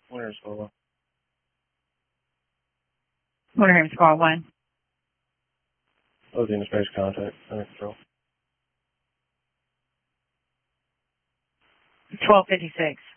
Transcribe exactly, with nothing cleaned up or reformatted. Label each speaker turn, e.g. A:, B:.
A: Where's Lola?
B: Motorhome Squad one.
A: Losing the space contact. Under control.
B: twelve fifty-six.